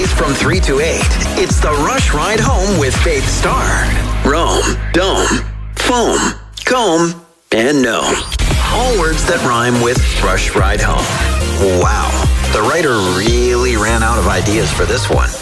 Weekdays from 3 to 8. It's the Rush Ride Home with Faith Starr. Rome, dome, foam, comb, and no. All words that rhyme with Rush Ride Home. Wow, the writer really ran out of ideas for this one.